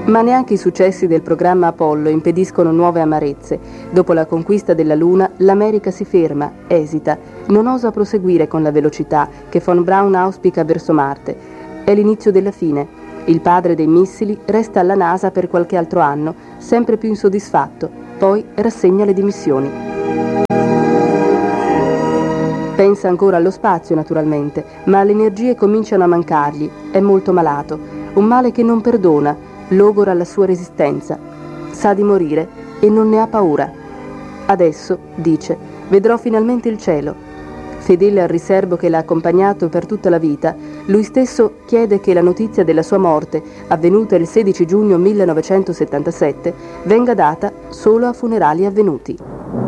Ma neanche i successi del programma Apollo impediscono nuove amarezze. Dopo la conquista della Luna, l'America si ferma, esita, non osa proseguire con la velocità che von Braun auspica verso Marte. È l'inizio della fine. Il padre dei missili resta alla NASA per qualche altro anno, sempre più insoddisfatto, poi rassegna le dimissioni. Pensa ancora allo spazio, naturalmente, ma le energie cominciano a mancargli, è molto malato, un male che non perdona, logora la sua resistenza, sa di morire e non ne ha paura. Adesso, dice, vedrò finalmente il cielo. Fedele al riserbo che l'ha accompagnato per tutta la vita, lui stesso chiede che la notizia della sua morte, avvenuta il 16 giugno 1977, venga data solo a funerali avvenuti.